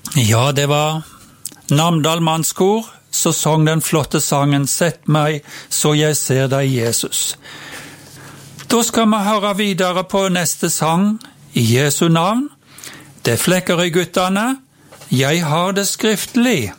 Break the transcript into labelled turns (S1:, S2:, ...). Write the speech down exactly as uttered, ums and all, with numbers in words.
S1: Ja, det var Namdal Mannskor som sang den flotte sangen «Sett meg så jeg ser deg, Jesus». Da skal vi høre videre på neste sang, i Jesu navn. Det er Flekkerøy-guttene, «Jeg har det skriftlig».